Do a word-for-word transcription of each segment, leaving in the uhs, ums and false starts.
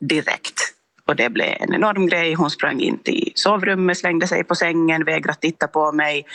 direkt. Och det blev en enorm grej. Hon sprang in till sovrummet, slängde sig på sängen, vägrade titta på mig,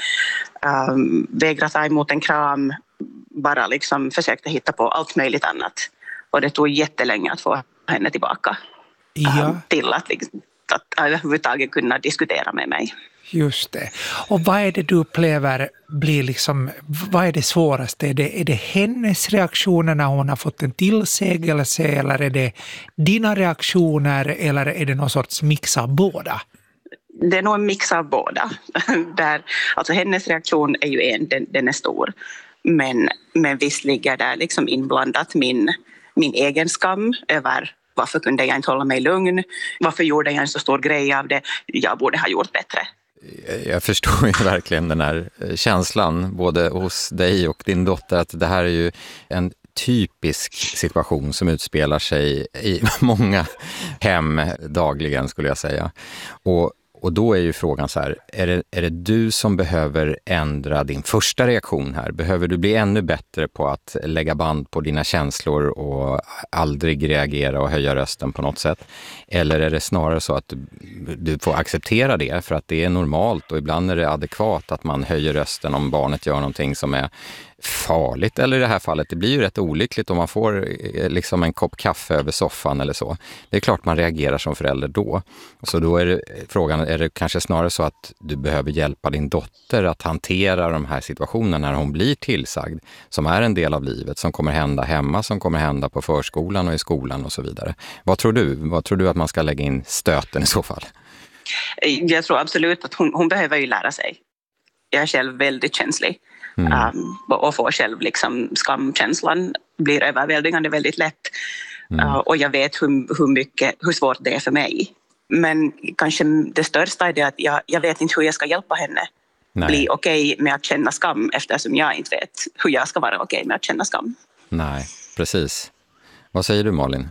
um, vägrade ta emot en kram, bara liksom försökte hitta på allt möjligt annat. Och det tog jättelänge att få henne tillbaka ja. um, till att, liksom, att överhuvudtaget kunna diskutera med mig. Just det. Och vad är det du upplever blir liksom, vad är det svåraste? Är det, är det hennes reaktioner när hon har fått en tillsägelse, eller är det dina reaktioner, eller är det någon sorts mix av båda? Det är nog en mix av båda. Där, alltså hennes reaktion är ju en, den, den är stor. Men, men visst ligger där liksom inblandat min, min egen skam över varför kunde jag inte hålla mig lugn, varför gjorde jag en så stor grej av det, jag borde ha gjort bättre. Jag förstår ju verkligen den här känslan både hos dig och din dotter, att det här är ju en typisk situation som utspelar sig i många hem dagligen, skulle jag säga. Och Och då är ju frågan så här, är det, är det du som behöver ändra din första reaktion här? Behöver du bli ännu bättre på att lägga band på dina känslor och aldrig reagera och höja rösten på något sätt? Eller är det snarare så att du, du får acceptera det för att det är normalt, och ibland är det adekvat att man höjer rösten om barnet gör någonting som är farligt, eller i det här fallet, det blir ju rätt olyckligt om man får liksom en kopp kaffe över soffan eller så. Det är klart man reagerar som förälder då. Så då är det frågan, är det kanske snarare så att du behöver hjälpa din dotter att hantera de här situationerna när hon blir tillsagd, som är en del av livet, som kommer hända hemma, som kommer hända på förskolan och i skolan och så vidare. Vad tror du? Vad tror du att man ska lägga in stöten i så fall? Jag tror absolut att hon, hon behöver ju lära sig. Jag är själv väldigt känslig. Mm. Um, och får själv liksom skamkänslan blir överväldigande väldigt lätt. Mm. Uh, och jag vet hur, hur, mycket, hur svårt det är för mig. Men kanske det största är det att jag, jag vet inte hur jag ska hjälpa henne Nej. bli okej okay med att känna skam, eftersom jag inte vet hur jag ska vara okej okay med att känna skam. Nej, precis. Vad säger du, Malin?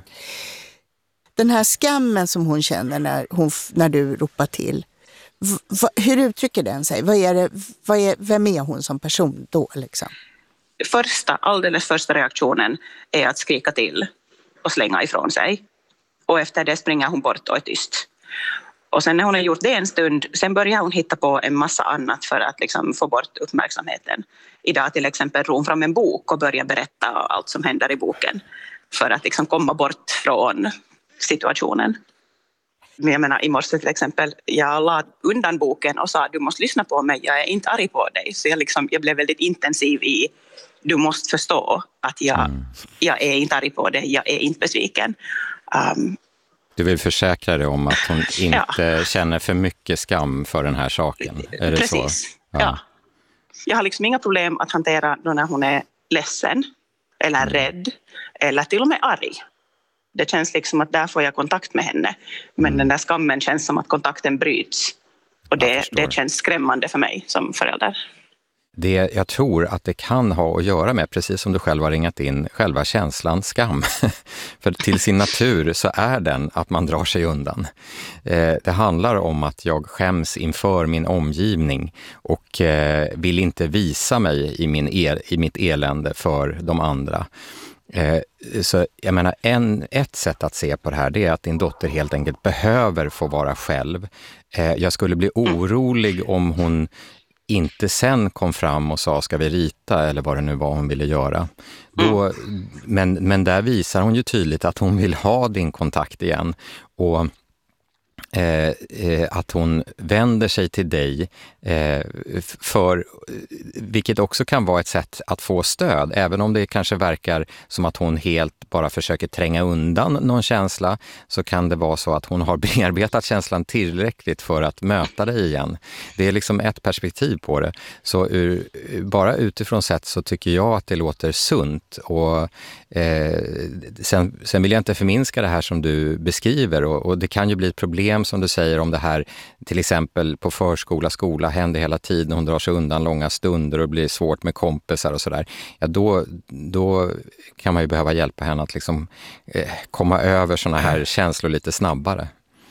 Den här skammen som hon känner när, hon, när du ropar till, v- hur uttrycker den sig? Vad är det, vad är, vem är hon som person då? Liksom? Första, alldeles första reaktionen är att skrika till och slänga ifrån sig. Och efter det springer hon bort och är tyst. Och sen när hon har gjort det en stund, sen börjar hon hitta på en massa annat för att liksom få bort uppmärksamheten. Idag till exempel drog hon fram en bok och börjar berätta allt som händer i boken. För att liksom komma bort från situationen. Men jag menar, i morse till exempel, jag la undan boken och sa du måste lyssna på mig, jag är inte arg på dig. Så jag, liksom, jag blev väldigt intensiv i du måste förstå att jag, mm. jag är inte arg på dig, jag är inte besviken. Um, du vill försäkra dig om att hon inte ja. känner för mycket skam för den här saken. Är det Precis, så? Ja. ja. Jag har liksom inga problem att hantera då när hon är ledsen eller mm. rädd eller till och med arg. Det känns liksom att där får jag kontakt med henne. Men mm. den där skammen känns som att kontakten bryts. Och det, det känns skrämmande för mig som förälder. Det jag tror att det kan ha att göra med, precis som du själv har ringat in, själva känslan skam. För till sin natur så är den att man drar sig undan. Eh, det handlar om att jag skäms inför min omgivning och eh, vill inte visa mig i, min el, i mitt elände för de andra. Eh, så jag menar, en, ett sätt att se på det här, det är att din dotter helt enkelt behöver få vara själv. Eh, jag skulle bli orolig om hon inte sen kom fram och sa ska vi rita eller vad det nu var hon ville göra. Då, men, men där visar hon ju tydligt att hon vill ha din kontakt igen och Eh, eh, att hon vänder sig till dig eh, för, vilket också kan vara ett sätt att få stöd, även om det kanske verkar som att hon helt bara försöker tränga undan någon känsla, så kan det vara så att hon har bearbetat känslan tillräckligt för att möta dig igen. Det är liksom ett perspektiv på det. Så ur, bara utifrån sett så tycker jag att det låter sunt, och eh, sen, sen vill jag inte förminska det här som du beskriver, och, och det kan ju bli ett problem som du säger om det här, till exempel på förskola, skola, händer hela tiden, hon drar sig undan långa stunder och blir svårt med kompisar och sådär. Ja, då, då kan man ju behöva hjälpa henne att liksom eh, komma över såna här känslor lite snabbare.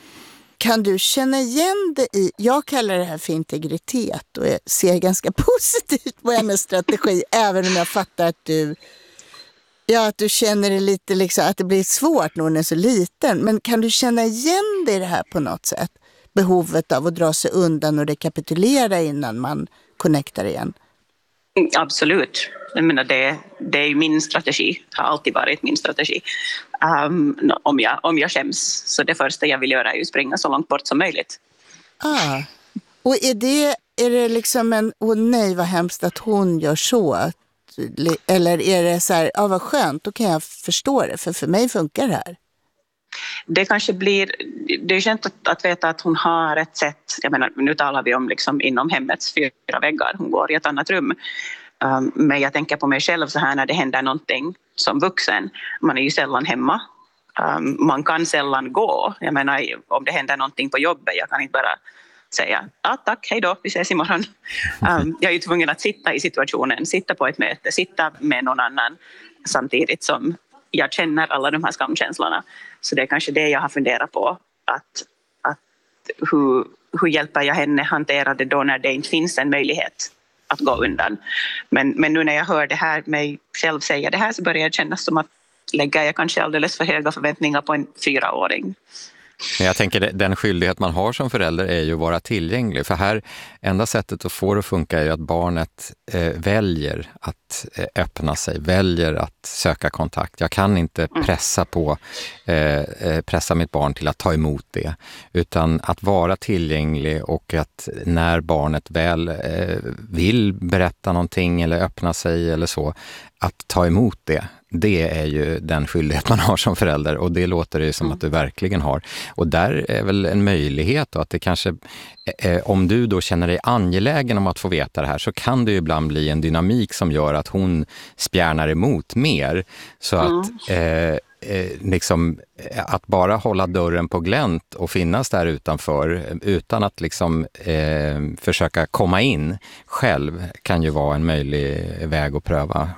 Kan du känna igen det i, jag kallar det här för integritet och jag ser ganska positivt på hennes strategi, även om jag fattar att du Ja, att du känner det lite liksom, att det blir svårt när hon är så liten. Men kan du känna igen dig i det här på något sätt? Behovet av att dra sig undan och rekapitulera innan man connectar igen? Absolut. Jag menar, det, det är min strategi. Det har alltid varit min strategi. Um, om, jag, om jag skäms. Så det första jag vill göra är att springa så långt bort som möjligt. Ah. Och är det, är det liksom en, åh nej vad hemskt att hon gör så? Eller är det så här, ja vad skönt, då kan jag förstå det. För för mig funkar det här. Det kanske blir, det är skönt att, att veta att hon har ett sätt, jag menar nu talar vi om liksom inom hemmets fyra väggar, hon går i ett annat rum. Um, men jag tänker på mig själv så här när det händer någonting som vuxen, man är ju sällan hemma. Um, man kan sällan gå, jag menar om det händer någonting på jobbet, jag kan inte bara säga ah, tack, hej då, vi ses imorgon. Um, jag är ju tvungen att sitta i situationen, sitta på ett möte, sitta med någon annan samtidigt som jag känner alla de här skamkänslorna. Så det är kanske det jag har funderat på. Att, att hur, hur hjälper jag henne hantera det då när det inte finns en möjlighet att gå undan. Men, men nu när jag hör det här mig själv säga det här så börjar det kännas som att lägger jag kanske alldeles för höga förväntningar på en fyraåring. Men jag tänker den skyldighet man har som förälder är ju att vara tillgänglig. För här, enda sättet att få det att funka är ju att barnet eh, väljer att eh, öppna sig, väljer att söka kontakt. Jag kan inte pressa på, eh, pressa mitt barn till att ta emot det. Utan att vara tillgänglig och att när barnet väl eh, vill berätta någonting eller öppna sig eller så, att ta emot det. Det är ju den skyldighet man har som förälder och det låter det som mm. att du verkligen har. Och där är väl en möjlighet då, att det kanske, eh, om du då känner dig angelägen om att få veta det här så kan det ju ibland bli en dynamik som gör att hon spjärnar emot mer. Så mm. att eh, eh, liksom, att bara hålla dörren på glänt och finnas där utanför utan att liksom eh, försöka komma in själv kan ju vara en möjlig väg att pröva.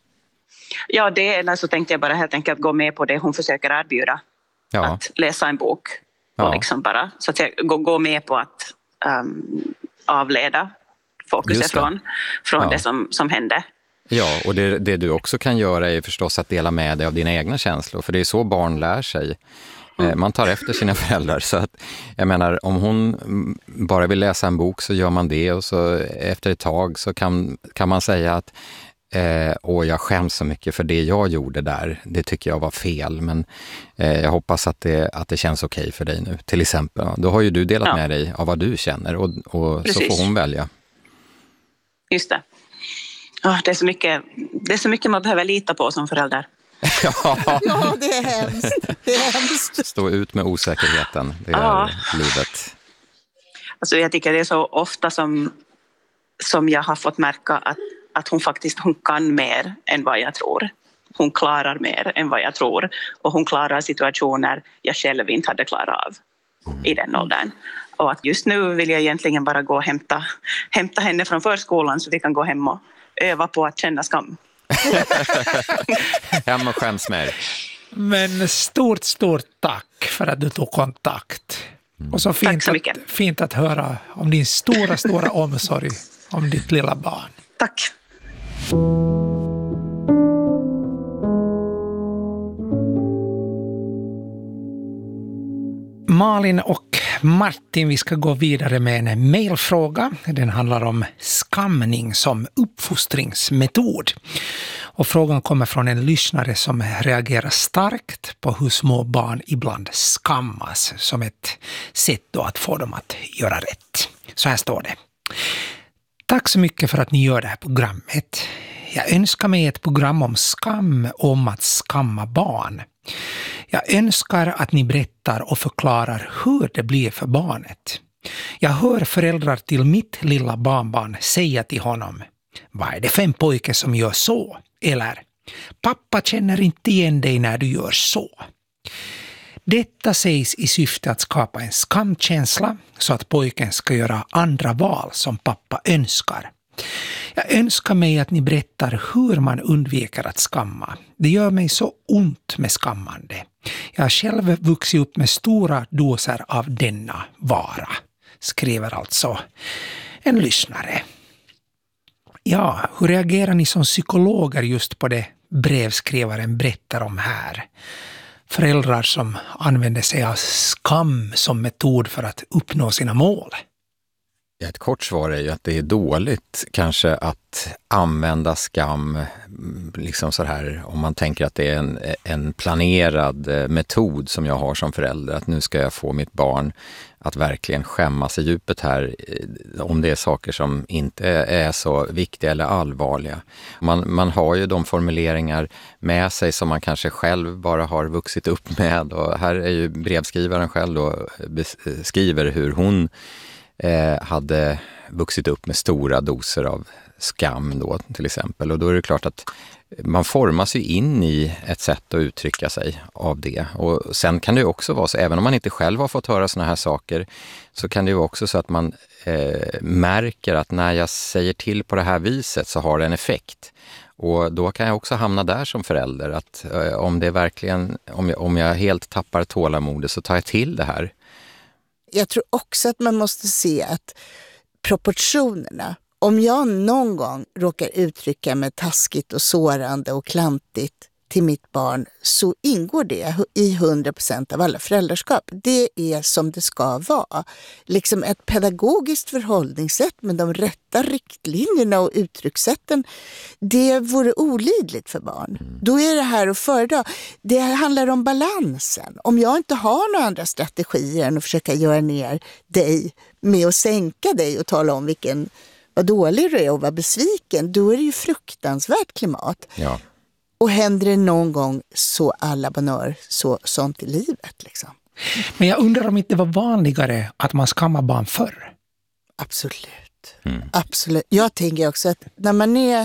Ja, det är så tänkte jag bara helt enkelt att gå med på det hon försöker erbjuda. Ja. Att läsa en bok och ja. liksom bara så att säga, gå, gå med på att um, avleda fokuset från, från ja. det som, som hände. Ja, och det, det du också kan göra är förstås att dela med dig av dina egna känslor. För det är så barn lär sig. Mm. Man tar efter sina föräldrar. Så att, jag menar, om hon bara vill läsa en bok så gör man det. Och så efter ett tag så kan, kan man säga att Eh, och jag skäms så mycket för det jag gjorde där. Det tycker jag var fel. Men eh, jag hoppas att det, att det känns okej okay för dig nu. Till exempel. Då har ju du delat ja. med dig av vad du känner. Och, och så får hon välja. Just det. Oh, det, är så mycket, det är så mycket man behöver lita på som förälder. ja. ja, det är hemskt. Det är hemskt. Stå ut med osäkerheten. Det är ja. livet. Alltså, jag tycker det är så ofta som, som jag har fått märka att att hon faktiskt hon kan mer än vad jag tror. Hon klarar mer än vad jag tror. Och hon klarar situationer jag själv inte hade klarat av i den åldern. Och att just nu vill jag egentligen bara gå och hämta, hämta henne från förskolan så vi kan gå hem och öva på att känna skam. Hem och skäms mer. Men stort, stort tack för att du tog kontakt. Mm. Och så fint, så att, fint att höra om din stora, stora omsorg om ditt lilla barn. Tack. Malin och Martin, vi ska gå vidare med en mejlfråga. Den handlar om skamning som uppfostringsmetod. Och frågan kommer från en lyssnare som reagerar starkt på hur små barn ibland skammas som ett sätt då att få dem att göra rätt. Så här står det. Tack så mycket för att ni gör det här programmet. Jag önskar mig ett program om skam och om att skamma barn. Jag önskar att ni berättar och förklarar hur det blir för barnet. Jag hör föräldrar till mitt lilla barnbarn säga till honom: vad är det för en pojke som gör så? Eller: pappa känner inte igen dig när du gör så. Detta sägs i syfte att skapa en skamkänsla så att pojken ska göra andra val som pappa önskar. Jag önskar mig att ni berättar hur man undviker att skamma. Det gör mig så ont med skammande. Jag har själv vuxit upp med stora doser av denna vara, skriver alltså en lyssnare. Ja, hur reagerar ni som psykologer just på det brevskrivaren berättar om här. Föräldrar som använder sig av skam som metod för att uppnå sina mål. Ja, ett kort svar är ju att det är dåligt kanske att använda skam liksom så här, om man tänker att det är en, en planerad metod som jag har som förälder, att nu ska jag få mitt barn att verkligen skämmas i djupet här om det är saker som inte är så viktiga eller allvarliga. Man, man har ju de formuleringar med sig som man kanske själv bara har vuxit upp med, och här är ju brevskrivaren själv då beskriver hur hon Eh, hade vuxit upp med stora doser av skam då till exempel, och då är det klart att man formas ju in i ett sätt att uttrycka sig av det. Och sen kan det ju också vara så, även om man inte själv har fått höra såna här saker, så kan det ju också så att man eh, märker att när jag säger till på det här viset så har det en effekt. Och då kan jag också hamna där som förälder, att eh, om det verkligen, om jag, om jag helt tappar tålamodet så tar jag till det här. Jag tror också att man måste se att proportionerna, om jag någon gång råkar uttrycka mig taskigt och sårande och klantigt till mitt barn, så ingår det i hundra procent av alla föräldraskap. Det är som det ska vara. Liksom ett pedagogiskt förhållningssätt med de rätta riktlinjerna och uttryckssätten, det vore olidligt för barn. Då är det här att föredra. Det handlar om balansen. Om jag inte har några andra strategier än att försöka göra ner dig med att sänka dig och tala om vilken, vad dålig du är och vad besviken, då är det ju fruktansvärt klimat. Ja. Och händer det någon gång så alla banör så sånt i livet liksom. Men jag undrar om inte det var vanligare att man skammar barn förr. Absolut. Mm. Absolut. Jag tänker också att när man är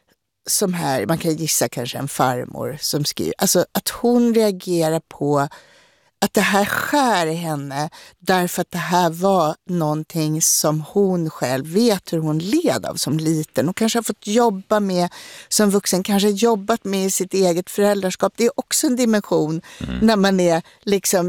som här, man kan gissa kanske en farmor som skriver, alltså att hon reagerar på att det här skär i henne därför att det här var någonting som hon själv vet hur hon led av som liten och kanske har fått jobba med som vuxen, kanske jobbat med i sitt eget föräldraskap. Det är också en dimension mm. när man är liksom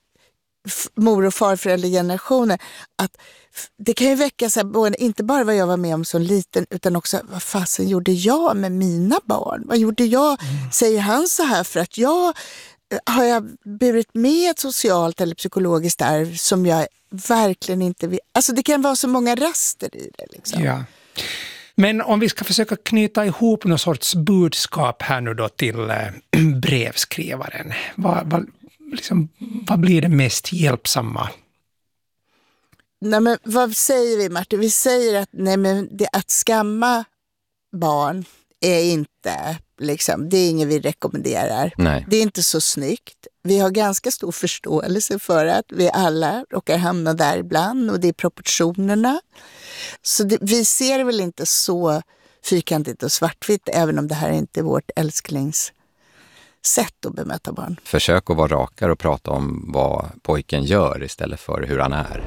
mor- och farföräldergenerationer, att det kan ju väcka så här, inte bara vad jag var med om som liten, utan också vad fasen gjorde jag med mina barn? Vad gjorde jag? Mm. Säger han så här för att jag har jag burit med ett socialt eller psykologiskt arv som jag verkligen inte vill. Alltså det kan vara så många raster i det liksom. Ja. Men om vi ska försöka knyta ihop någon sorts budskap här nu då till äh, brevskrivaren. Vad, vad, liksom, vad blir det mest hjälpsamma? Nej, men vad säger vi, Martin? Vi säger att, nej, men det, att skamma barn är inte, liksom, det är inget vi rekommenderar. Nej. Det är inte så snyggt. Vi har ganska stor förståelse för att vi alla råkar hamna där ibland, och det är proportionerna. Så det, vi ser väl inte så fyrkantigt och svartvitt, även om det här inte är vårt älsklingssätt att bemöta barn. Försök att vara rakare och prata om vad pojken gör istället för hur han är.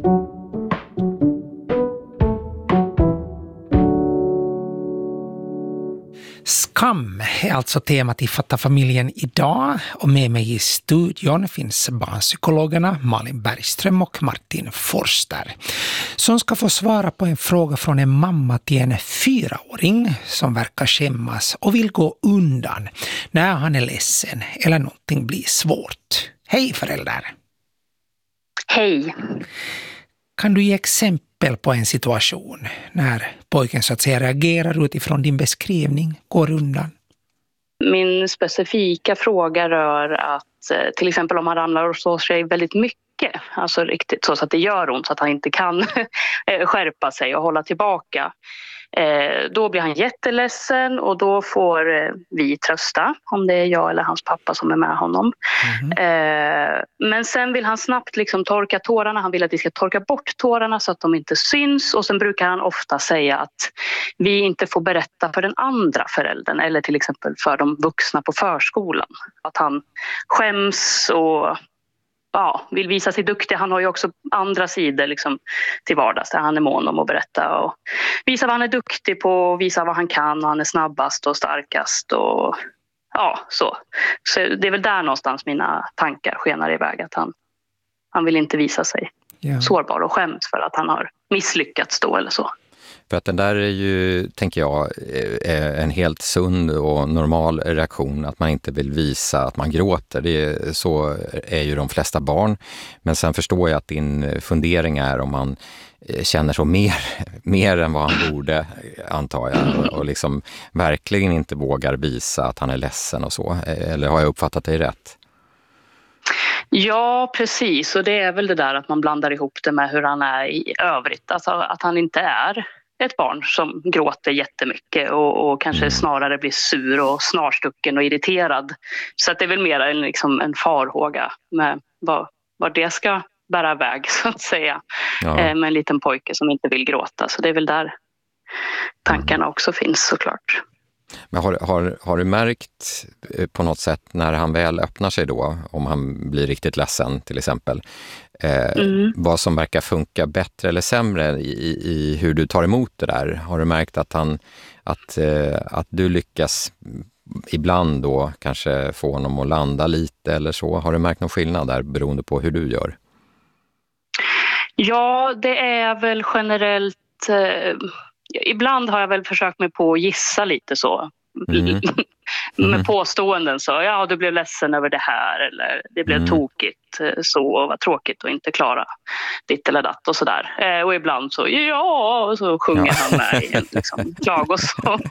Skam är alltså temat i Fatta familjen idag, och med mig i studion finns barnpsykologerna Malin Bergström och Martin Forster, som ska få svara på en fråga från en mamma till en fyraåring som verkar skämmas och vill gå undan när han är ledsen eller någonting blir svårt. Hej föräldrar! Hej! Kan du ge exempel på en situation när pojken så att säga reagerar utifrån din beskrivning, går undan? Min specifika fråga rör att till exempel om han ramlar och slår sig väldigt mycket, alltså riktigt så att det gör ont så att han inte kan skärpa sig och hålla tillbaka. Då blir han jätteledsen och då får vi trösta, om det är jag eller hans pappa som är med honom. Mm. Men sen vill han snabbt liksom torka tårarna, han vill att vi ska torka bort tårarna så att de inte syns, och sen brukar han ofta säga att vi inte får berätta för den andra föräldern eller till exempel för de vuxna på förskolan. Att han skäms och ja, vill visa sig duktig. Han har ju också andra sidor liksom, till vardags där han är mån om att berätta och visa vad han är duktig på, visa vad han kan, och han är snabbast och starkast och ja, så. Så det är väl där någonstans mina tankar skenar iväg, att han, han vill inte visa sig ja. sårbar och skäms för att han har misslyckats då eller så. För att den där är ju, tänker jag, en helt sund och normal reaktion, att man inte vill visa att man gråter. Det är, så är ju de flesta barn. Men sen förstår jag att din fundering är om man känner så mer, mer än vad han borde, antar jag. Och, och liksom verkligen inte vågar visa att han är ledsen och så. Eller har jag uppfattat dig rätt? Ja, precis. Och det är väl det där att man blandar ihop det med hur han är i övrigt. Alltså att han inte är ett barn som gråter jättemycket och, och kanske snarare blir sur och snarstucken och irriterad. Så att det är väl mer en, liksom en farhåga med vad, vad det ska bära iväg, så att säga. Ja. Eh, med en liten pojke som inte vill gråta. Så det är väl där tankarna också finns, såklart. Men har, har, har du märkt på något sätt när han väl öppnar sig då, om han blir riktigt ledsen till exempel, eh, mm. vad som verkar funka bättre eller sämre i, i hur du tar emot det där? Har du märkt att, han, att, eh, att du lyckas ibland då kanske få honom att landa lite eller så? Har du märkt någon skillnad där beroende på hur du gör? Ja, det är väl generellt... Eh... Ibland har jag väl försökt mig på att gissa lite så. Mm. Mm. Med påståenden så, ja, du blev ledsen över det här, eller det blev mm. tokigt så, och var tråkigt att inte klara ditt eller datt och sådär. Eh, och ibland så, ja, och så sjunger ja. han med i en liksom, klagosång.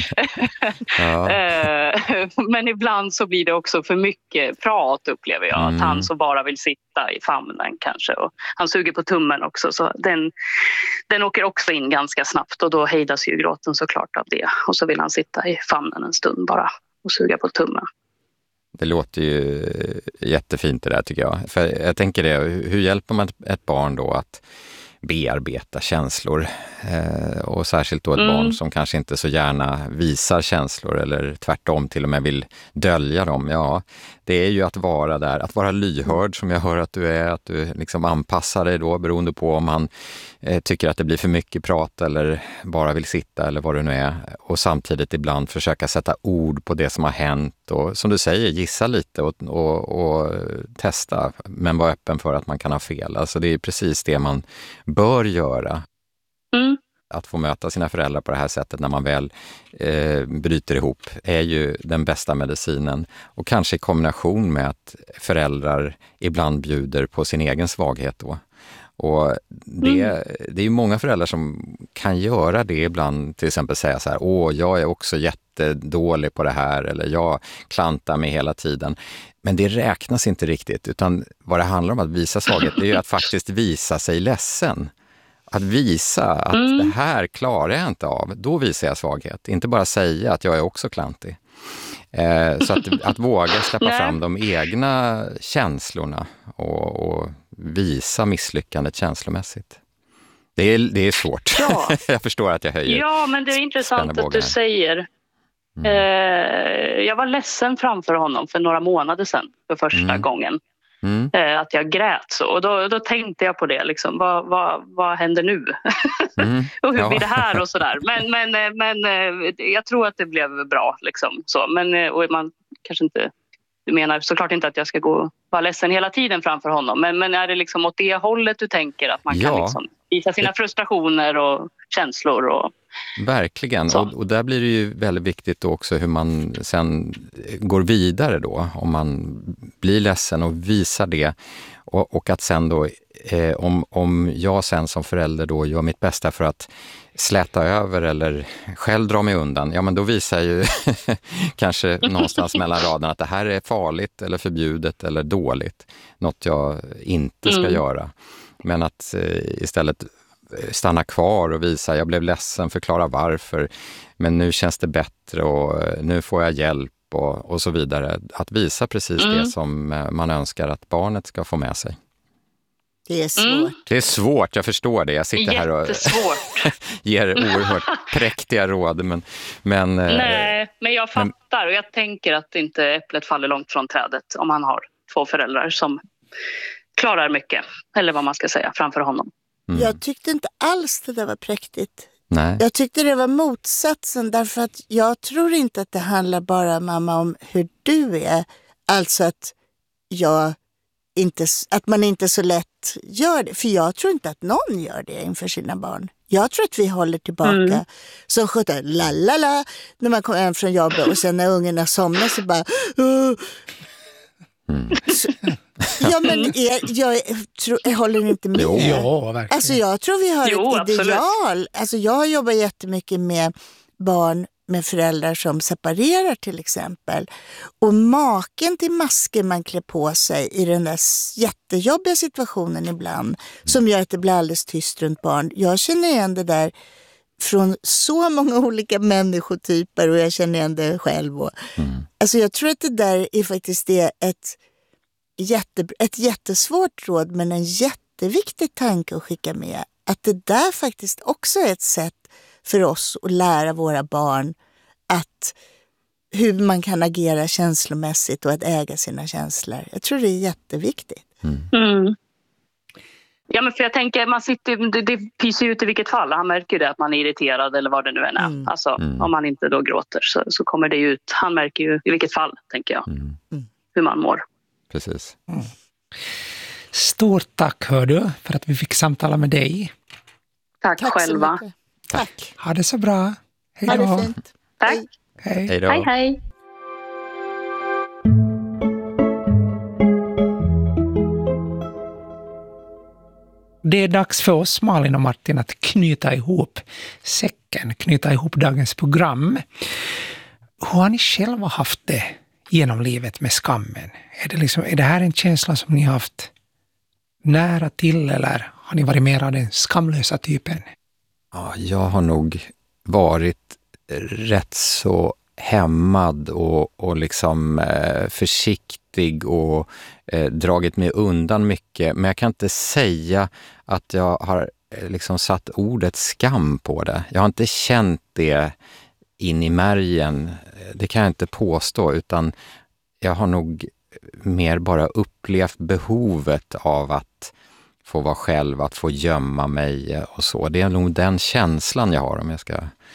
Ja. eh, men ibland så blir det också för mycket prat, upplever jag. Mm. Att han så bara vill sitta i famnen kanske. Och han suger på tummen också, så den, den åker också in ganska snabbt, och då hejdas ju gråten såklart av det. Och så vill han sitta i famnen en stund bara och suga på tummen. Det låter ju jättefint det där, tycker jag. För jag tänker det, hur hjälper man ett barn då att bearbeta känslor? Eh, och särskilt då ett mm. barn som kanske inte så gärna visar känslor eller tvärtom till och med vill dölja dem. Ja, det är ju att vara där, att vara lyhörd som jag hör att du är, att du liksom anpassar dig då beroende på om han eh, tycker att det blir för mycket prat eller bara vill sitta eller vad det nu är. Och samtidigt ibland försöka sätta ord på det som har hänt och som du säger, gissa lite och, och, och testa, men vara öppen för att man kan ha fel. Alltså det är precis det man bör göra. Mm. Att få möta sina föräldrar på det här sättet när man väl eh, bryter ihop är ju den bästa medicinen. Och kanske i kombination med att föräldrar ibland bjuder på sin egen svaghet då. Och det, mm. det är ju många föräldrar som kan göra det ibland, till exempel säga så här, åh, jag är också jättedålig på det här, eller jag klantar mig hela tiden. Men det räknas inte riktigt, utan vad det handlar om att visa svaghet, det är ju att faktiskt visa sig ledsen. Att visa att mm. det här klarar jag inte av, då visar jag svaghet. Inte bara säga att jag är också klantig. Eh, så att, att våga släppa fram de egna känslorna och, och visa misslyckandet känslomässigt. Det är, det är svårt. Ja. Jag förstår att jag höjer. Ja, men det är intressant att du säger. Mm. Eh, jag var ledsen framför honom för några månader sedan för första mm. gången. Mm. Eh, att jag grät så. Och då, då tänkte jag på det. Liksom, vad, vad, vad händer nu? Mm. och hur ja. blir det här och sådär. Men, men, men eh, jag tror att det blev bra. Liksom, så. Men, eh, och man kanske inte... Du menar såklart inte att jag ska gå och vara ledsen hela tiden framför honom. Men, men är det liksom åt det hållet du tänker att man ja. kan liksom visa sina frustrationer och känslor? Och, verkligen. Och, och där blir det ju väldigt viktigt också hur man sen går vidare då. Om man blir ledsen och visar det. Och, och att sen då, eh, om, om jag sen som förälder då gör mitt bästa för att släta över eller själv dra mig undan, ja men då visar jag ju kanske någonstans mellan raderna att det här är farligt eller förbjudet eller dåligt. Något jag inte ska mm. göra. Men att eh, istället stanna kvar och visa, jag blev ledsen, förklara varför, men nu känns det bättre och nu får jag hjälp och, och så vidare. Att visa precis mm. det som man önskar att barnet ska få med sig. Det är svårt. Mm. Det är svårt, jag förstår det. Jag sitter här och ger oerhört präktiga råd. Men, men, Nej, men jag fattar men, och jag tänker att inte äpplet faller långt från trädet om man har två föräldrar som klarar mycket, eller vad man ska säga, framför honom. Mm. Jag tyckte inte alls det där var präktigt. Nej. Jag tyckte det var motsatsen, därför att jag tror inte att det handlar bara, mamma, om hur du är. Alltså att jag inte, att man inte så lätt gör det. För jag tror inte att någon gör det inför sina barn. Jag tror att vi håller tillbaka mm. som sjutton, la la la, när man kommer hem från jobbet och sen när ungarna somnar så bara... Uh. Mm. Så, ja, men jag, jag, tror, jag håller inte med. Jo, ja, verkligen. Alltså jag tror vi har jo, ett absolut. ideal. Alltså jag har jobbat jättemycket med barn med föräldrar som separerar till exempel. Och maken till masker man klär på sig i den där jättejobbiga situationen ibland som gör att det blir alldeles tyst runt barn. Jag känner igen det där från så många olika människotyper och jag känner igen det själv. Och, mm. Alltså jag tror att det där är faktiskt det ett, jätte, ett jättesvårt råd men en jätteviktig tanke att skicka med. Att det där faktiskt också är ett sätt för oss att lära våra barn att hur man kan agera känslomässigt och att äga sina känslor. Jag tror det är jätteviktigt. Mm. Mm. Ja, men för jag tänker, man sitter, det, det pyser ut i vilket fall. Han märker ju det att man är irriterad eller vad det nu än är. Mm. Alltså, mm. om man inte då gråter så, så kommer det ut. Han märker ju i vilket fall, tänker jag, mm. hur man mår. Precis. Mm. Stort tack, hör du, för att vi fick samtala med dig. Tack, tack själva. Tack. Ha det så bra. Hej då. Ha det fint. Tack. Hej. Hej då. Hej, hej. Det är dags för oss, Malin och Martin, att knyta ihop säcken, knyta ihop dagens program. Hur har ni själva haft det genom livet med skammen? Är det, liksom, är det här en känsla som ni har haft nära till eller har ni varit mer av den skamlösa typen? Ja, jag har nog varit rätt så hämmad och, och liksom eh, försiktig och eh, dragit mig undan mycket. Men jag kan inte säga att jag har eh, liksom satt ordet skam på det. Jag har inte känt det in i märgen. Det kan jag inte påstå, utan jag har nog mer bara upplevt behovet av att få vara själv, att få gömma mig och så. Det är nog den känslan jag har om jag ska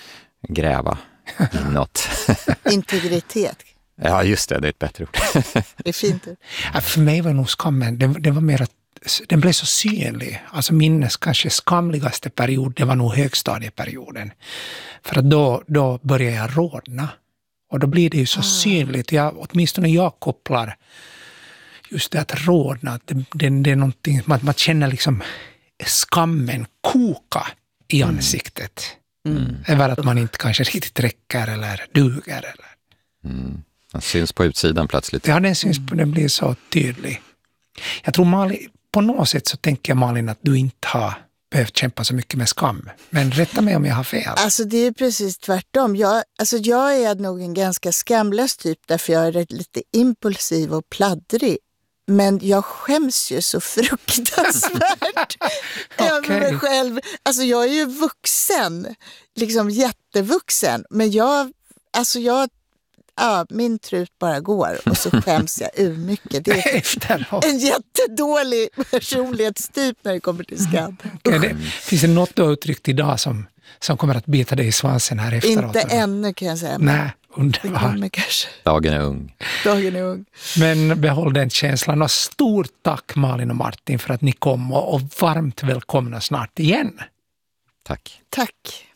gräva inåt. Integritet. Ja, just det, det är ett bättre ord. Det är fint. Ja, för mig var nog skammen, den, den var mer att den blev så synlig. Alltså minnes kanske skamligaste period, det var nog högstadieperioden. För att då, då började jag rodna. Och då blir det ju så ah. synligt. Jag, åtminstone jag kopplar just det att rodna. Att det, det, det är någonting, man, man känner liksom skammen koka i ansiktet. Mm. Över att man inte kanske riktigt räcker eller duger. Eller. Mm. Den syns på utsidan plötsligt. Ja, den syns på, den blir så tydlig. Jag tror Malin, på något sätt så tänker jag Malin att du inte har behövt kämpa så mycket med skam. Men rätta mig om jag har fel. Alltså det är precis tvärtom. Jag, alltså jag är nog en ganska skamlös typ därför jag är lite impulsiv och pladdrig. Men jag skäms ju så fruktansvärt över mig själv. Alltså jag är ju vuxen, liksom jättevuxen. Men jag, alltså jag, ja, min trut bara går och så skäms jag ur mycket. Det är en jättedålig personlighetstyp när det kommer till skam. Okay, det, finns det något du har uttryckt idag som, som kommer att bita dig i svansen här efteråt? Inte ännu kan jag säga. Nej, underbart. Dagen är ung. Dagen är ung. Men behåll den känslan och stort tack Malin och Martin för att ni kom och, och varmt välkomna snart igen. Tack. Tack.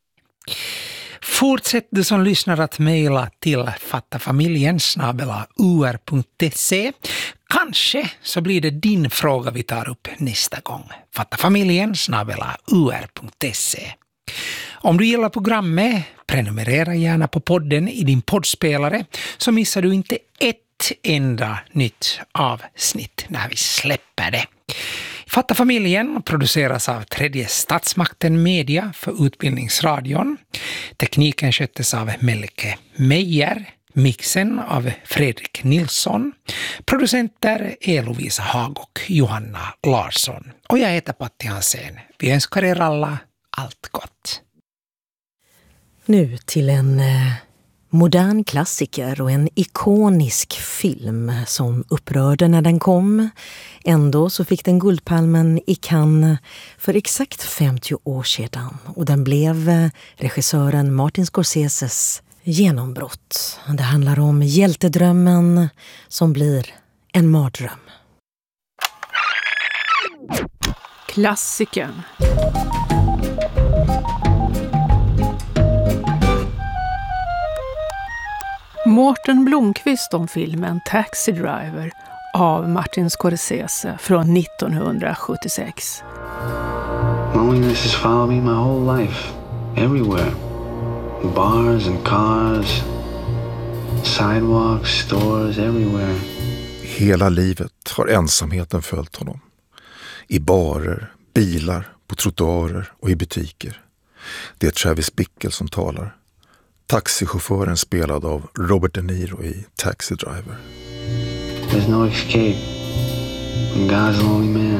Fortsätt du som lyssnar att mejla till fattafamiljen snabel-a u r punkt se. Kanske så blir det din fråga vi tar upp nästa gång. fattafamiljen snabel-a u r punkt se. Om du gillar programmet, prenumerera gärna på podden i din poddspelare så missar du inte ett enda nytt avsnitt när vi släpper det. Fattafamiljen produceras av Tredje Statsmakten Media för Utbildningsradion. Tekniken sköttes av Melke Meijer, mixen av Fredrik Nilsson. Producenter är Lovisa Hag och Johanna Larsson. Och jag heter Patti Hansen. Vi önskar er alla allt gott. Nu till en eh, modern klassiker och en ikonisk film som upprörde när den kom. Ändå så fick den Guldpalmen i Cannes för exakt femtio år sedan. Och den blev eh, regissören Martin Scorseses genombrott. Det handlar om hjältedrömmen som blir en mardröm. klassikern. Mårten Blomqvist om filmen Taxi Driver av Martin Scorsese från nittonhundrasjuttiosex. Loneliness has followed me my whole life, everywhere. Bars and cars, sidewalks, stores, everywhere. Hela livet har ensamheten följt honom. I barer, bilar, på trottoarer och i butiker. Det är Travis Bickle som talar. Taxichauffören spelad av Robert De Niro i Taxi Driver. There's no escape when God's lonely man.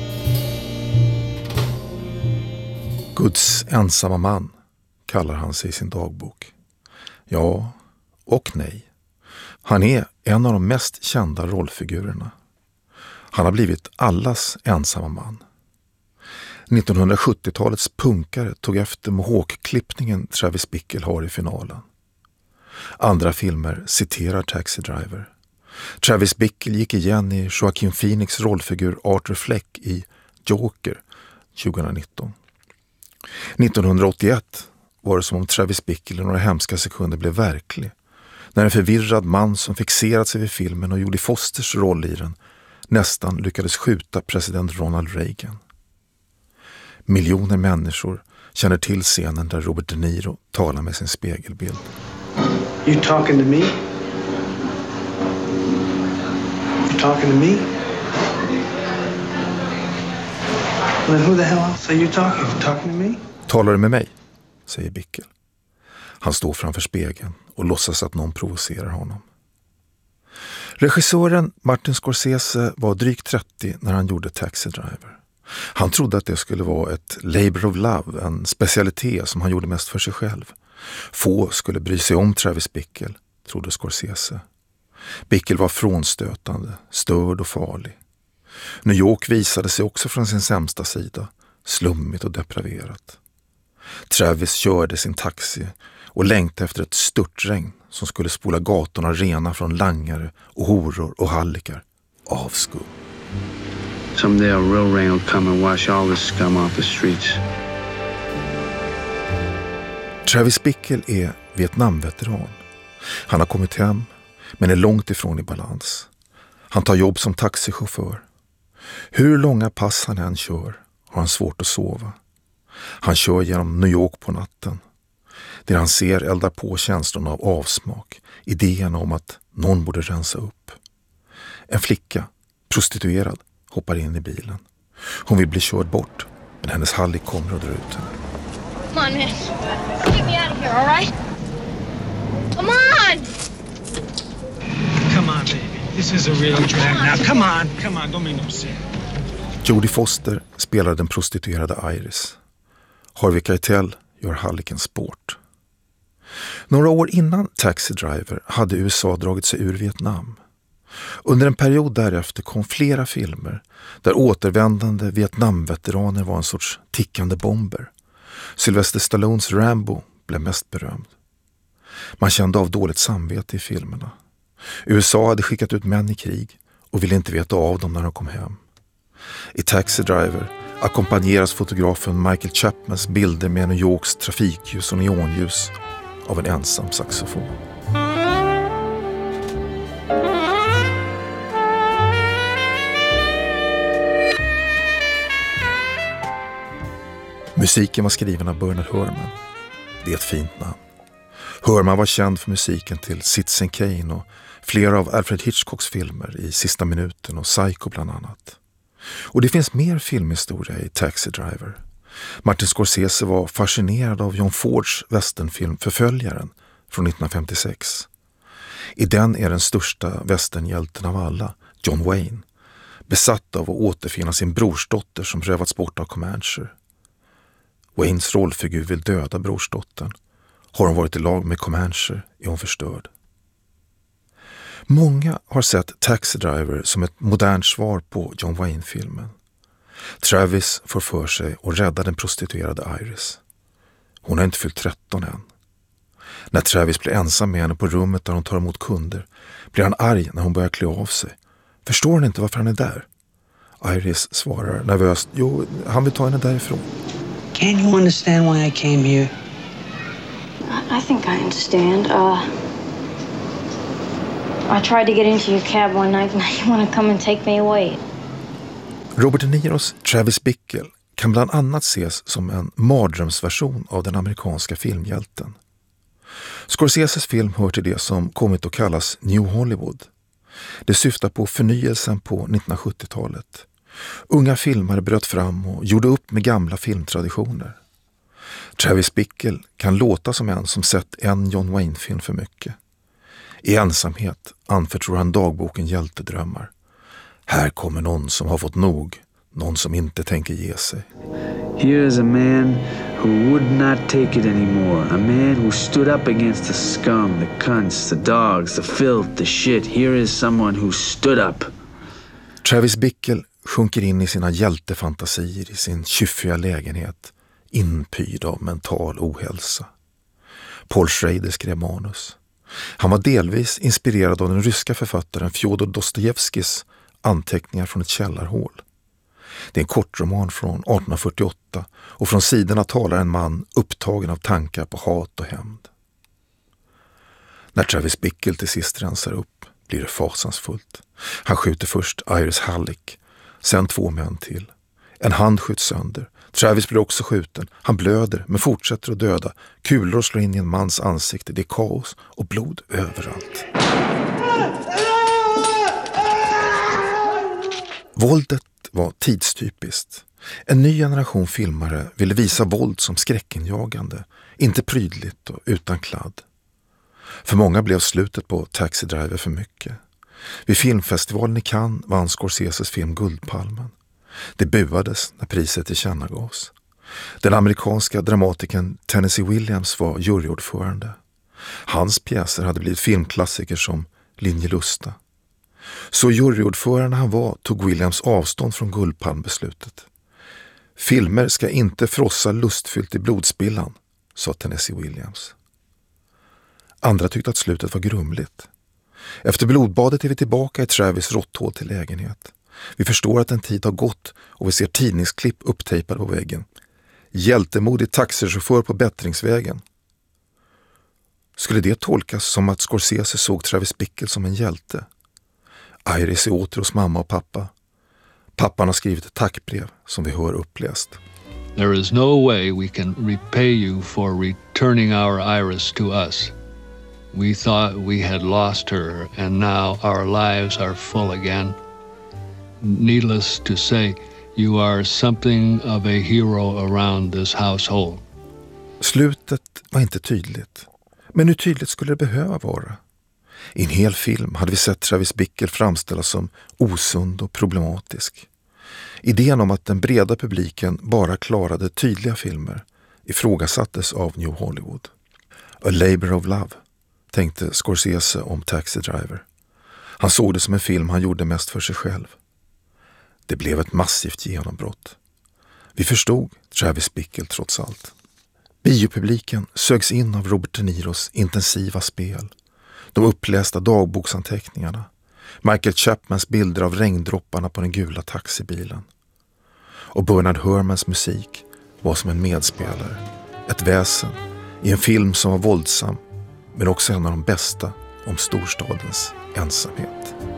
Guds ensamma man kallar han sig i sin dagbok. Ja och nej. Han är en av de mest kända rollfigurerna. Han har blivit allas ensamma man. nittonhundrasjuttiotalets punkare tog efter mohawk-klippningen Travis Bickle har i finalen. Andra filmer citerar Taxi Driver. Travis Bickle gick igen i Joaquin Phoenix rollfigur Arthur Fleck i Joker tjugonitton. nittonhundraåttioett var det som om Travis Bickle i några hemska sekunder blev verklig. När en förvirrad man som fixerat sig vid filmen och Jodie Fosters roll i den nästan lyckades skjuta president Ronald Reagan. Miljoner människor känner till scenen där Robert De Niro talar med sin spegelbild. You talking to me? You talking to me? Well, who the hell else are you talking? Talking to me? Talar du med mig? Säger Bickle. Han står framför spegeln och låtsas att någon provocerar honom. Regissören Martin Scorsese var drygt trettio när han gjorde Taxi Driver. Han trodde att det skulle vara ett labor of love, en specialitet som han gjorde mest för sig själv. Få skulle bry sig om Travis Bickle, trodde Scorsese. Bickle var frånstötande, störd och farlig. New York visade sig också från sin sämsta sida, slummigt och depraverat. Travis körde sin taxi och längtade efter ett störtregn som skulle spola gatorna rena från langare och horor och hallikar. Avskum. Someday a real rain will come and wash all this scum off the streets. Travis Bickle är Vietnamveteran. Han har kommit hem men är långt ifrån i balans. Han tar jobb som taxichaufför. Hur långa pass han än kör har han svårt att sova. Han kör genom New York på natten. Där han ser eldar på känslorna av avsmak, idén om att någon borde rensa upp. En flicka, prostituerad, hoppar in i bilen. Hon vill bli körd bort, men hennes hallick kommer och drar ut henne. Come on, miss. Get me out of here, all right? Come on! Come on, baby. This is a real drag now. Come on, come on, don't make no scene. Jodie Foster spelar den prostituerade Iris. Harvey Keitel gör halliken sport. Några år innan Taxi Driver hade U S A dragit sig ur Vietnam. Under en period därefter kom flera filmer där återvändande Vietnamveteraner var en sorts tickande bomber. Sylvester Stallones Rambo blev mest berömd. Man kände av dåligt samvete i filmerna. U S A hade skickat ut män i krig och ville inte veta av dem när de kom hem. I Taxi Driver ackompanjeras fotografen Michael Chapmans bilder med New Yorks trafikljus och neonljus av en ensam saxofon. Musiken var skriven av Bernard Herrmann. Det är ett fint namn. Herrmann var känd för musiken till Citizen Kane och flera av Alfred Hitchcocks filmer i Sista minuten och Psycho bland annat. Och det finns mer filmhistoria i Taxi Driver. Martin Scorsese var fascinerad av John Fords westernfilm Förföljaren från nittonhundrafemtiosex. I den är den största westernhjälten av alla, John Wayne, besatt av att återfinna sin brorsdotter som rövats bort av Comancher. Waynes rollfigur vill döda brorsdottern. Har hon varit i lag med Comancher är hon förstörd. Många har sett Taxi Driver som ett modernt svar på John Wayne-filmen. Travis får för sig att rädda den prostituerade Iris. Hon har inte fyllt tretton än. När Travis blir ensam med henne på rummet där hon tar emot kunder blir han arg när hon börjar klä av sig. Förstår han inte varför han är där? Iris svarar nervöst, jo, han vill ta henne därifrån. Can't you understand why I came here? I, I think I understand. Uh, I tried to get into your cab one night and you want to come and take me away. Robert De Niros Travis Bickle kan bland annat ses som en mardrömsversion av den amerikanska filmhjälten. Scorseses film hör till det som kommit att kallas New Hollywood. Det syftar på förnyelsen på nittonhundrasjuttiotalet. Unga filmare bröt fram och gjorde upp med gamla filmtraditioner. Travis Bickle kan låta som en som sett en John Wayne-film för mycket. I ensamhet anförtror han dagboken hjältedrömmar. Här kommer någon som har fått nog, någon som inte tänker ge sig. Here is a man who would not take it anymore. A man who stood up against the scum, the cunts, the dogs, the filth, the shit. Here is someone who stood up. Travis Bickle sjunker in i sina hjältefantasier i sin tjuffiga lägenhet, inpyrd av mental ohälsa. Paul Schrader skrev manus. Han var delvis inspirerad av den ryska författaren Fjodor Dostojevskijs anteckningar från ett källarhål. Det är en kortroman från arton fyrtioåtta och från sidorna talar en man upptagen av tankar på hat och hämnd. När Travis Bickle till sist rensar upp blir det fasansfullt. Han skjuter först Iris Halleck, sen två män till. En hand skjuts sönder. Travis blir också skjuten. Han blöder men fortsätter att döda. Kulor slår in i en mans ansikte. Det är kaos och blod överallt. Våldet var tidstypiskt. En ny generation filmare ville visa våld som skräckinjagande, inte prydligt och utan kladd. För många blev slutet på Taxi Driver för mycket. Vid filmfestivalen i Cannes vann Scorseses film Guldpalmen. Det buades när priset tillkännagavs. Den amerikanska dramatikern Tennessee Williams var juryordförande. Hans pjäser hade blivit filmklassiker som Linjelusta. Så juryordförande han var tog Williams avstånd från Guldpalmbeslutet. Filmer ska inte frossa lustfyllt i blodspillan, sa Tennessee Williams. Andra tyckte att slutet var grumligt. Efter blodbadet är vi tillbaka i Travis råtthål till lägenhet. Vi förstår att en tid har gått och vi ser tidningsklipp upptejpade på väggen. Hjältemodig taxichaufför på bättringsvägen. Skulle det tolkas som att Scorsese såg Travis Bickle som en hjälte? Iris är åter hos mamma och pappa. Pappan har skrivit ett tackbrev som vi hör uppläst. There is no way we can repay you for returning our Iris to us. We thought we had lost her and now our lives are full again. Needless to say, you are something of a hero around this household. Slutet var inte tydligt. Men hur tydligt skulle det behöva vara? I en hel film hade vi sett Travis Bickle framställas som osund och problematisk. Idén om att den breda publiken bara klarade tydliga filmer ifrågasattes av New Hollywood. A Labor of Love, tänkte Scorsese om Taxi Driver. Han såg det som en film han gjorde mest för sig själv. Det blev ett massivt genombrott. Vi förstod Travis Bickle trots allt. Biopubliken sögs in av Robert De Niros intensiva spel. De upplästa dagboksanteckningarna. Michael Chapmans bilder av regndropparna på den gula taxibilen. Och Bernard Herrmanns musik var som en medspelare. Ett väsen i en film som var våldsam, men också en av de bästa om storstadens ensamhet.